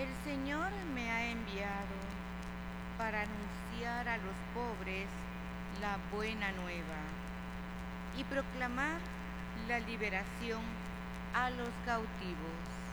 El Señor me ha enviado para anunciar a los pobres la buena nueva y proclamar la liberación a los cautivos